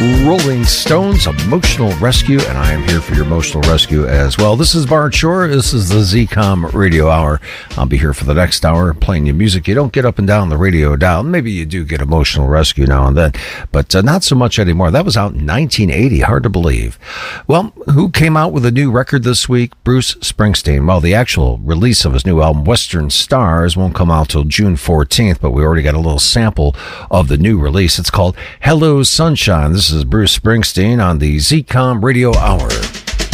Rolling Stones, Emotional Rescue, and I am here for your emotional rescue as well. This is Bart Shore. This is the ZCOM Radio Hour. I'll be here for the next hour playing you music. You don't get up and down the radio dial. Maybe you do get emotional rescue now and then, but not so much anymore. That was out in 1980. Hard to believe. Well, who came out with a new record this week? Bruce Springsteen. Well, the actual release of his new album, Western Stars, won't come out till June 14th, but we already got a little sample of the new release. It's called Hello Sunshine. This is Bruce Springsteen on the ZCOM Radio Hour.